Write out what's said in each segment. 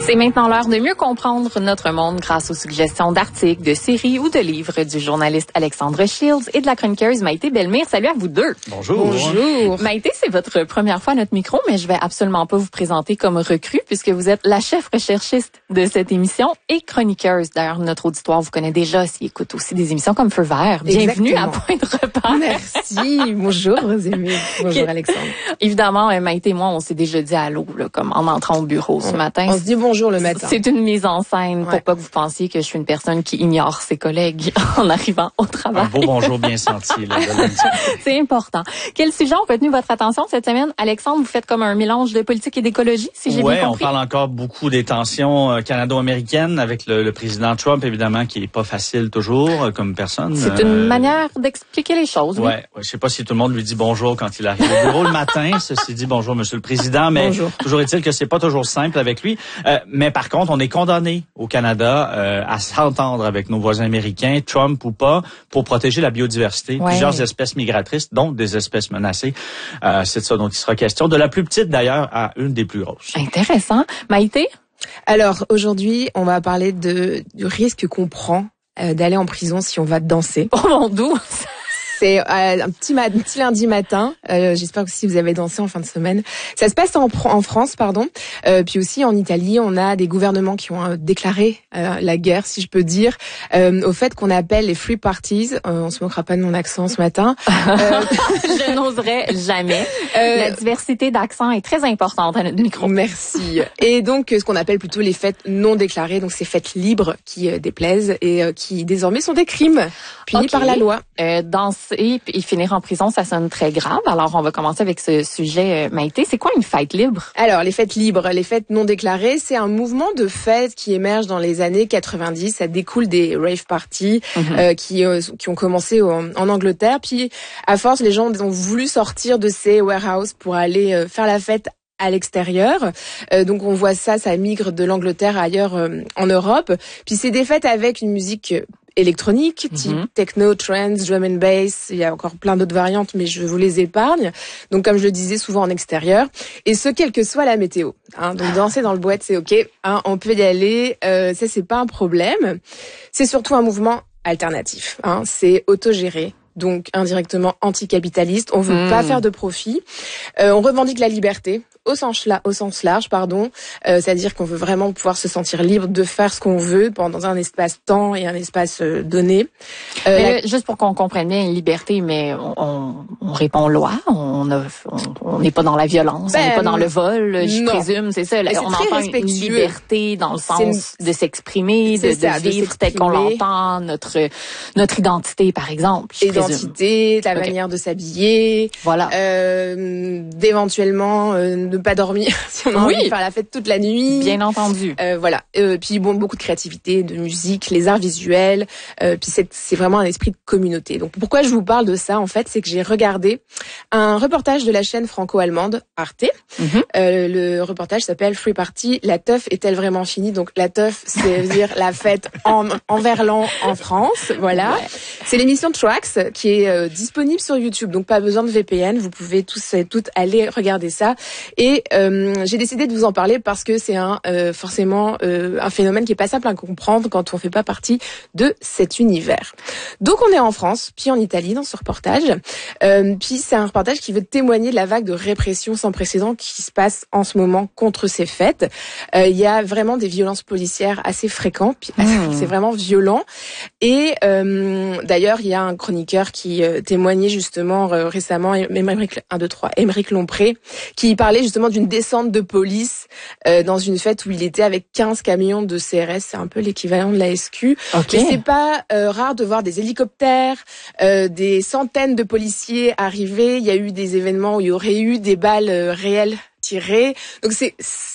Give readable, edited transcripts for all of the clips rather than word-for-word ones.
C'est maintenant l'heure de mieux comprendre notre monde grâce aux suggestions d'articles, de séries ou de livres du journaliste Alexandre Shields et de la chroniqueuse Maïté Bellemire. Salut à vous deux. Bonjour. Bonjour. Maïté, c'est votre première fois à notre micro, mais je vais absolument pas vous présenter comme recrue puisque vous êtes la chef recherchiste de cette émission et chroniqueuse. D'ailleurs, notre auditoire vous connaît déjà s'il écoute aussi des émissions comme Feu Vert. Bienvenue à Point de Repère. Merci. Bonjour, Rosémie. Bonjour, Alexandre. Évidemment, Maïté et moi, on s'est déjà dit allô, là, comme en entrant au bureau ce matin. On se dit bonjour le matin. C'est une mise en scène pour pas que vous pensiez que je suis une personne qui ignore ses collègues en arrivant au travail. Un beau bonjour bien senti. Là, c'est important. Quels sujets ont retenu votre attention cette semaine? Alexandre, vous faites comme un mélange de politique et d'écologie, si j'ai bien compris. Oui, on parle encore beaucoup des tensions canado-américaines avec le président Trump, évidemment, qui est pas facile toujours comme personne. C'est une manière d'expliquer les choses. Oui. Ouais, je sais pas si tout le monde lui dit bonjour quand il arrive au bureau le matin. Ceci dit, bonjour, Monsieur le Président, mais bonjour. Toujours est-il que c'est pas toujours simple avec lui. Mais par contre, on est condamné au Canada à s'entendre avec nos voisins américains, Trump ou pas, pour protéger la biodiversité. Ouais. Plusieurs espèces migratrices, dont des espèces menacées. C'est de ça dont il sera question. De la plus petite, d'ailleurs, à une des plus grosses. Intéressant. Maïté? Alors, aujourd'hui, on va parler du risque qu'on prend d'aller en prison si on va danser. Oh mon Dieu! C'est un petit lundi matin. J'espère que si vous avez dansé en fin de semaine. Ça se passe en France, pardon. Puis aussi en Italie, on a des gouvernements qui ont déclaré la guerre, si je peux dire, au fait qu'on appelle les free parties. On se moquera pas de mon accent ce matin. Je n'oserais jamais. La diversité d'accent est très importante à notre micro. Merci. Et donc, ce qu'on appelle plutôt les fêtes non déclarées, donc ces fêtes libres qui déplaisent et qui désormais sont des crimes punis par la loi. Danser et finir en prison, ça sonne très grave. Alors, on va commencer avec ce sujet, Maïté. C'est quoi une fête libre? Alors, les fêtes libres, les fêtes non déclarées, c'est un mouvement de fêtes qui émerge dans les années 90. Ça découle des rave parties qui ont commencé en Angleterre. Puis, à force, les gens ont voulu sortir de ces warehouses pour aller faire la fête à l'extérieur. Donc on voit ça migre de l'Angleterre ailleurs en Europe. Puis c'est des fêtes avec une musique électronique, type techno, trance, drum and bass. Il y a encore plein d'autres variantes, mais je vous les épargne. Donc comme je le disais, souvent en extérieur. Et ce, quelle que soit la météo. Donc danser dans le boîte, c'est OK. On peut y aller. Ça, c'est pas un problème. C'est surtout un mouvement alternatif. C'est autogéré. Donc indirectement anticapitaliste, on veut pas faire de profit, on revendique la liberté au sens large, c'est-à-dire qu'on veut vraiment pouvoir se sentir libre de faire ce qu'on veut dans un espace-temps et un espace donné. Juste pour qu'on comprenne bien, liberté, mais on répond loi, on n'est pas dans la violence, on n'est pas dans le vol, je présume, c'est ça. On entend une liberté dans le sens de s'exprimer, de vivre tel qu'on l'entend, notre identité, par exemple. Identité, la manière de s'habiller, voilà. D'éventuellement ne pas dormir si on a envie de faire la fête toute la nuit. Bien entendu. Voilà. Puis beaucoup de créativité, de musique, les arts visuels. Puis c'est vraiment un esprit de communauté. Donc pourquoi je vous parle de ça en fait, c'est que j'ai regardé un reportage de la chaîne franco-allemande Arte. Le reportage s'appelle Free Party. La teuf est-elle vraiment finie? Donc la teuf, c'est dire la fête en verlan en France. Voilà. Ouais. C'est l'émission Tracks qui est disponible sur YouTube. Donc pas besoin de VPN. Vous pouvez tous et toutes aller regarder ça. Et j'ai décidé de vous en parler parce que c'est forcément un phénomène qui est pas simple à comprendre quand on fait pas partie de cet univers. Donc on est en France, puis en Italie dans ce reportage. Puis c'est un reportage qui veut témoigner de la vague de répression sans précédent qui se passe en ce moment contre ces fêtes. Il y a vraiment des violences policières assez fréquentes. Puis c'est vraiment violent. Et d'ailleurs il y a un chroniqueur qui témoignait justement récemment, Émeric Lompré, qui parlait justement d'une descente de police dans une fête où il était avec 15 camions de CRS, c'est un peu l'équivalent de la SQ. Okay. Mais c'est pas rare de voir des hélicoptères, des centaines de policiers arriver. Il y a eu des événements où il y aurait eu des balles réelles tirées. Donc Mais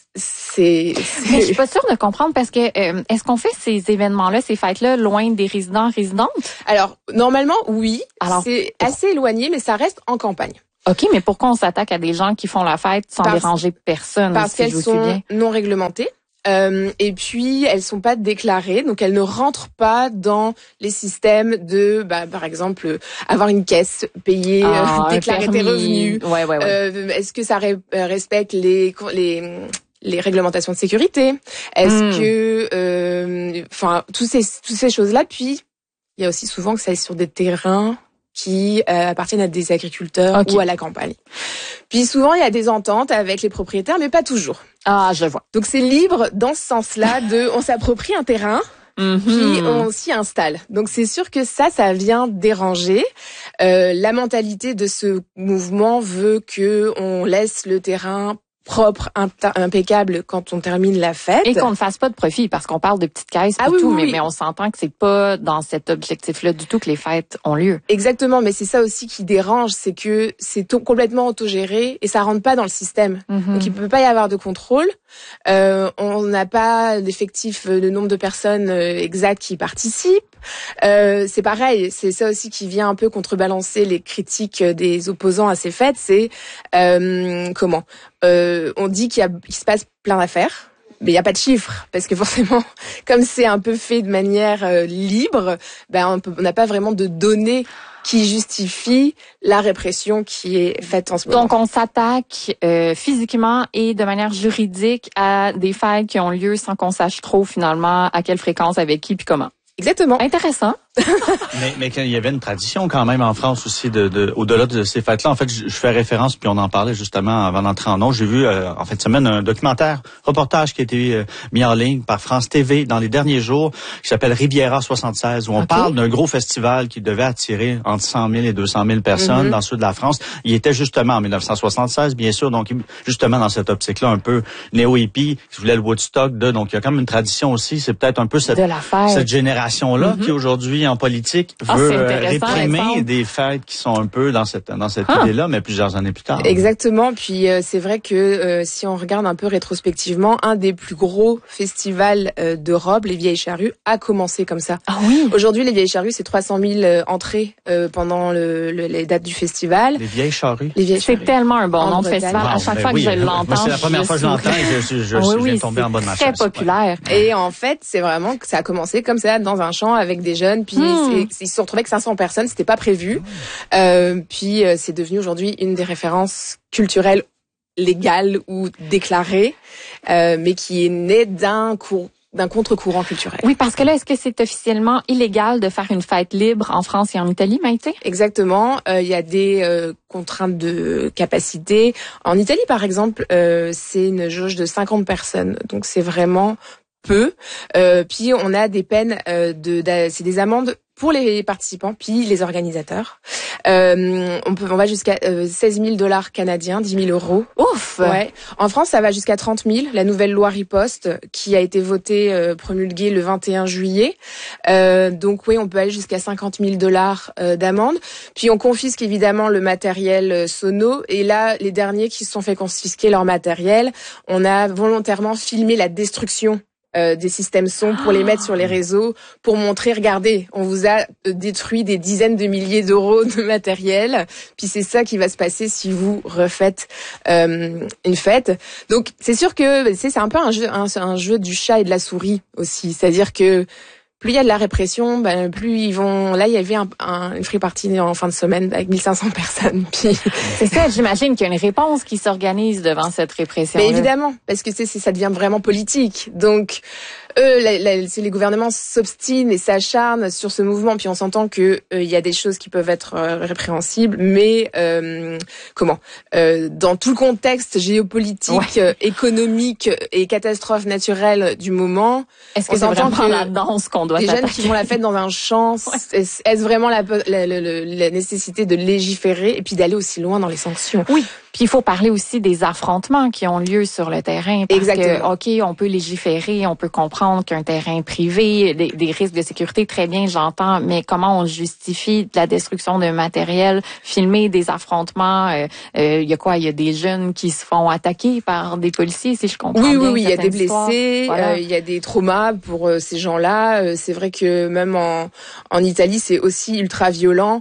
je suis pas sûre de comprendre parce que est-ce qu'on fait ces événements-là, ces fêtes-là, loin des résidents-résidentes? Alors, normalement, oui. Alors, c'est assez éloigné, mais ça reste en campagne. OK, mais pourquoi on s'attaque à des gens qui font la fête sans déranger personne? Parce qu'elles sont non réglementées. Et puis elles sont pas déclarées, donc elles ne rentrent pas dans les systèmes de, par exemple, avoir une caisse, payer, déclarer tes revenus. Ouais. Est-ce que ça respecte les les réglementations de sécurité? Est-ce que, toutes ces choses-là. Puis, il y a aussi souvent que ça est sur des terrains qui appartiennent à des agriculteurs ou à la campagne. Puis souvent, il y a des ententes avec les propriétaires, mais pas toujours. Ah, je vois. Donc c'est libre dans ce sens-là on s'approprie un terrain, puis on s'y installe. Donc c'est sûr que ça vient déranger. La mentalité de ce mouvement veut que on laisse le terrain propre, impeccable quand on termine la fête. Et qu'on ne fasse pas de profit, parce qu'on parle de petites caisses et tout, mais on s'entend que c'est pas dans cet objectif-là du tout que les fêtes ont lieu. Exactement, mais c'est ça aussi qui dérange, c'est que c'est complètement autogéré et ça rentre pas dans le système. Donc il peut pas y avoir de contrôle. On n'a pas d'effectif, le nombre de personnes exact qui participent. C'est pareil, c'est ça aussi qui vient un peu contrebalancer les critiques des opposants à ces fêtes, c'est on dit qu'il se passe plein d'affaires, mais il n'y a pas de chiffres, parce que forcément, comme c'est un peu fait de manière libre, on n'a pas vraiment de données qui justifient la répression qui est faite en ce moment. Donc on s'attaque physiquement et de manière juridique à des fêtes qui ont lieu sans qu'on sache trop finalement à quelle fréquence, avec qui, puis comment. Exactement. Intéressant. mais il y avait une tradition quand même en France aussi au-delà de ces fêtes-là. En fait, je fais référence, puis on en parlait justement avant d'entrer en ondes. J'ai vu en fin de semaine un reportage qui a été mis en ligne par France TV dans les derniers jours, qui s'appelle Riviera 76, où on parle d'un gros festival qui devait attirer entre 100 000 et 200 000 personnes dans le sud de la France. Il était justement en 1976, bien sûr, donc justement dans cette optique-là un peu néo-hippie, qui voulait le Woodstock donc il y a quand même une tradition aussi. C'est peut-être un peu cette génération-là qui aujourd'hui en politique veut réprimer des fêtes qui sont un peu dans cette idée-là, mais plusieurs années plus tard. Exactement. Puis c'est vrai que si on regarde un peu rétrospectivement, un des plus gros festivals d'Europe, les Vieilles Charrues, a commencé comme ça. Ah oui. Aujourd'hui, les Vieilles Charrues, c'est 300 000 entrées pendant les dates du festival. Les Vieilles Charrues. C'est tellement un bon nom de festival. À chaque fois que je l'entends, c'est la première fois que je l'entends et je viens de tomber en bas de ma chaise. Très populaire. Et en fait, c'est vraiment que ça a commencé comme ça dans un champ avec des jeunes, puis ils se sont retrouvés avec 500 personnes, c'était pas prévu. Puis c'est devenu aujourd'hui une des références culturelles légales ou déclarées, mais qui est née d'un contre-courant culturel. Oui, parce que là, est-ce que c'est officiellement illégal de faire une fête libre en France et en Italie, Maïté? Exactement. Il y a des contraintes de capacité. En Italie, par exemple, c'est une jauge de 50 personnes. Donc c'est vraiment peu. Puis on a des peines c'est des amendes pour les participants, puis les organisateurs. On va jusqu'à 16 000 $ canadiens, 10 000 €. Ouf! Ouais. En France, ça va jusqu'à 30 000. La nouvelle loi Riposte, qui a été votée, promulguée le 21 juillet. Donc oui, on peut aller jusqu'à 50 000 $ d'amende. Puis on confisque évidemment le matériel sono. Et là, les derniers qui se sont fait confisquer leur matériel, on a volontairement filmé la destruction des systèmes son pour les mettre sur les réseaux, pour montrer, regardez, on vous a détruit des dizaines de milliers d'euros de matériel, puis c'est ça qui va se passer si vous refaites une fête. Donc c'est sûr que c'est un peu un jeu du chat et de la souris aussi, c'est-à-dire que plus il y a de la répression, plus ils vont... Là, il y avait une free party en fin de semaine avec 1500 personnes. Puis... C'est ça, j'imagine qu'il y a une réponse qui s'organise devant cette répression. Mais évidemment, parce que ça devient vraiment politique. Donc, les gouvernements s'obstinent et s'acharnent sur ce mouvement. Puis on s'entend que il y a des choses qui peuvent être répréhensibles, mais dans tout le contexte géopolitique, économique et catastrophe naturelle du moment, est-ce que c'est vraiment la danse qu'on doit les jeunes qui font la fête dans un champ, est-ce vraiment la nécessité de légiférer et puis d'aller aussi loin dans les sanctions? Oui. Puis il faut parler aussi des affrontements qui ont lieu sur le terrain. Parce Exactement. que, on peut légiférer, on peut comprendre qu'un terrain privé, des risques de sécurité, très bien, j'entends, mais comment on justifie de la destruction de matériel, filmer des affrontements, il y a des jeunes qui se font attaquer par des policiers, si je comprends bien. Oui, il y a des blessés, voilà. Il y a des traumas pour ces gens-là. C'est vrai que même en Italie, c'est aussi ultra violent,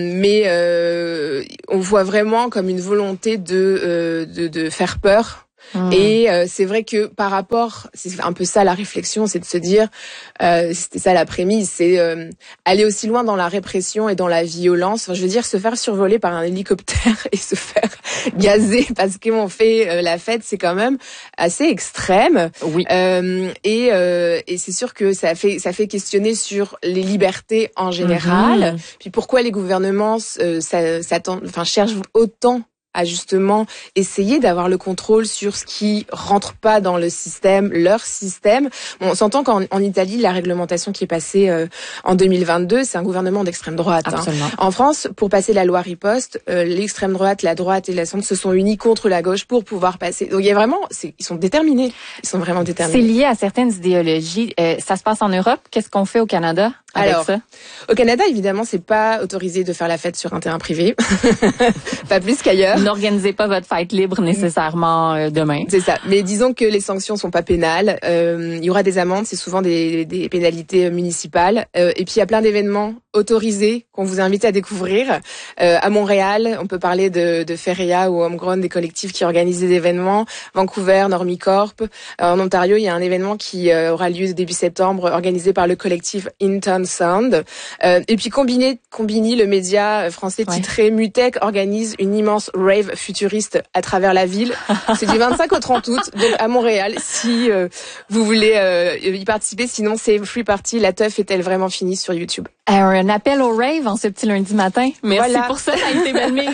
mais on voit vraiment comme une volonté de faire peur Et c'est vrai que par rapport, c'est un peu ça la réflexion, c'est de se dire, c'était ça la prémisse, c'est aller aussi loin dans la répression et dans la violence. Enfin, je veux dire, se faire survoler par un hélicoptère et se faire gazer parce qu'on fait la fête, c'est quand même assez extrême. Oui. Et c'est sûr que ça fait questionner sur les libertés en général. Puis pourquoi les gouvernements cherchent autant à justement essayer d'avoir le contrôle sur ce qui rentre pas dans le système, leur système. Bon, on s'entend qu'en Italie, la réglementation qui est passée en 2022, c'est un gouvernement d'extrême droite. Absolument. En France, pour passer la loi riposte, l'extrême droite, la droite et la centre se sont unis contre la gauche pour pouvoir passer. Donc il y a vraiment, ils sont déterminés. Ils sont vraiment déterminés. C'est lié à certaines idéologies. Ça se passe en Europe. Qu'est-ce qu'on fait au Canada avec ça? Au Canada, évidemment, c'est pas autorisé de faire la fête sur un terrain privé. Pas plus qu'ailleurs. N'organisez pas votre fête libre nécessairement demain. C'est ça. Mais disons que les sanctions sont pas pénales. Il y aura des amendes, c'est souvent des pénalités municipales. Et puis il y a plein d'événements autorisés qu'on vous invite à découvrir. À Montréal, on peut parler de Feria ou Homegrown, des collectifs qui organisent des événements. Vancouver, Normicorp. En Ontario, il y a un événement qui aura lieu début septembre, organisé par le collectif In Town Sound. Et puis Combini, le média français titré Mutech, organise une immense rave futuriste à travers la ville. C'est du 25 au 30 août, donc à Montréal, si vous voulez y participer. Sinon, c'est Free Party. La teuf est-elle vraiment finie sur YouTube? Un appel au rave en ce petit lundi matin. Merci pour ça, Maïté Bellemire.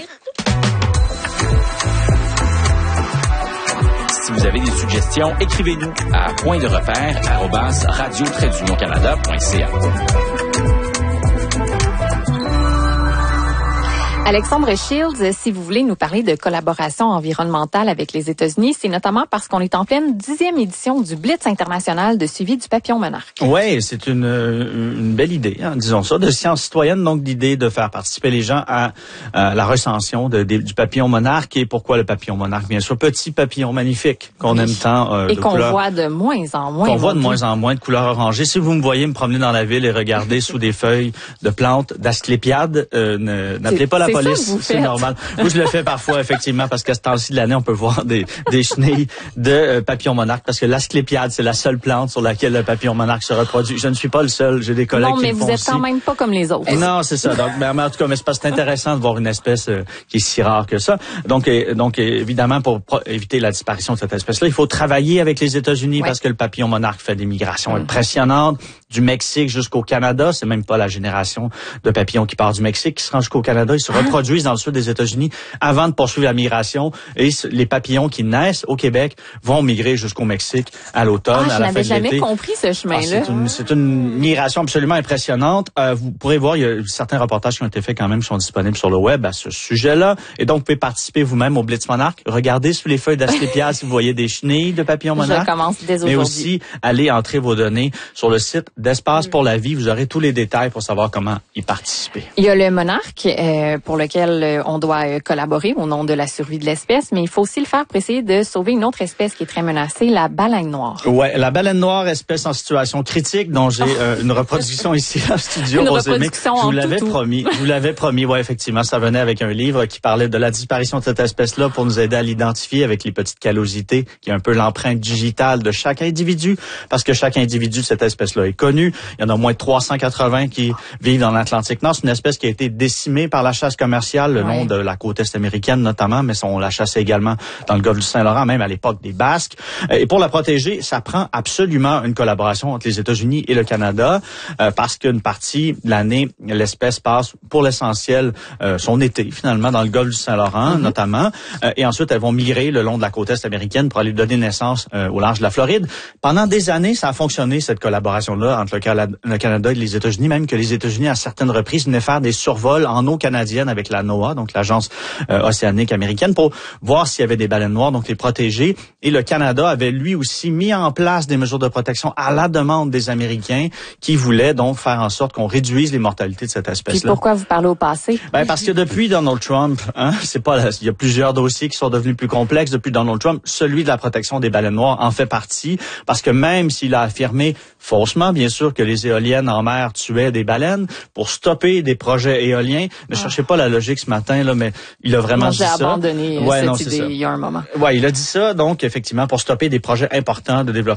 Si vous avez des suggestions, écrivez-nous à pointdrepère@radio-canada.ca. Alexandre Shields, si vous voulez nous parler de collaboration environnementale avec les États-Unis, c'est notamment parce qu'on est en pleine 10e édition du Blitz international de suivi du papillon monarque. Oui, c'est une belle idée, disons ça, de science citoyenne, donc l'idée de faire participer les gens à la recension du papillon monarque. Et pourquoi le papillon monarque? Bien sûr, petit papillon magnifique qu'on aime tant. Et qu'on voit de moins en moins. Qu'on voit de moins en moins de couleurs orangées. Si vous me voyez me promener dans la ville et regarder sous des feuilles de plantes d'asclépiades, n'appelez pas la police, c'est normal. Moi, je le fais parfois, effectivement, parce qu'à ce temps-ci de l'année, on peut voir des chenilles de papillon monarque, parce que l'asclépiade, c'est la seule plante sur laquelle le papillon monarque se reproduit. Je ne suis pas le seul, j'ai des collègues qui le font aussi. Non, mais vous êtes quand même pas comme les autres. Non, c'est ça. Donc, mais en tout cas, mais c'est intéressant de voir une espèce qui est si rare que ça. Donc évidemment, pour éviter la disparition de cette espèce-là, il faut travailler avec les États-Unis, parce que le papillon monarque fait des migrations impressionnantes, du Mexique jusqu'au Canada. C'est même pas la génération de papillons qui part du Mexique qui se rend jusqu'au Canada. Ils se reproduisent dans le sud des États-Unis avant de poursuivre la migration. Et les papillons qui naissent au Québec vont migrer jusqu'au Mexique à l'automne, à la fin de l'été. Je n'avais jamais compris ce chemin-là. C'est une migration absolument impressionnante. Vous pourrez voir, il y a certains reportages qui ont été faits quand même, qui sont disponibles sur le web à ce sujet-là. Et donc, vous pouvez participer vous-même au Blitz Monarque. Regardez sous les feuilles d'asclépiades si vous voyez des chenilles de papillons monarques. Je commence dès aujourd'hui. Mais aussi, allez entrer vos données sur le site d'Espace pour la vie. Vous aurez tous les détails pour savoir comment y participer. Il y a le monarque pour lequel on doit collaborer au nom de la survie de l'espèce, mais il faut aussi le faire pour essayer de sauver une autre espèce qui est très menacée, la baleine noire. Ouais, la baleine noire, espèce en situation critique, dont j'ai une reproduction ici en studio. Une reproduction je vous l'avais promis. Je vous l'avais promis. Ouais, effectivement, ça venait avec un livre qui parlait de la disparition de cette espèce-là pour nous aider à l'identifier avec les petites callosités, qui est un peu l'empreinte digitale de chaque individu, parce que chaque individu de cette espèce-là est connu. Il y en a moins de 380 qui vivent dans l'Atlantique Nord. C'est une espèce qui a été décimée par la chasse commerciale le long de la côte est américaine notamment, mais on la chassait également dans le golfe du Saint-Laurent, même à l'époque des Basques. Et pour la protéger, ça prend absolument une collaboration entre les États-Unis et le Canada, parce qu'une partie de l'année, l'espèce passe pour l'essentiel son été, finalement, dans le golfe du Saint-Laurent notamment. Et ensuite, elles vont migrer le long de la côte est américaine pour aller donner naissance au large de la Floride. Pendant des années, ça a fonctionné, cette collaboration-là, entre le Canada et les États-Unis, même que les États-Unis, à certaines reprises, venaient faire des survols en eau canadienne avec la NOAA, donc l'agence océanique américaine, pour voir s'il y avait des baleines noires, donc les protéger. Et le Canada avait lui aussi mis en place des mesures de protection à la demande des Américains qui voulaient donc faire en sorte qu'on réduise les mortalités de cette espèce-là. Puis pourquoi vous parlez au passé? Parce que depuis Donald Trump, il y a plusieurs dossiers qui sont devenus plus complexes depuis Donald Trump. Celui de la protection des baleines noires en fait partie, parce que même s'il a affirmé faussement, bien bien sûr que les éoliennes en mer tuaient des baleines, pour stopper des projets éoliens. Ne cherchez pas la logique ce matin, là, mais il a vraiment dit ça. J'ai abandonné cette idée il y a un moment. Ouais, il a dit ça, donc, effectivement, pour stopper des projets importants de développement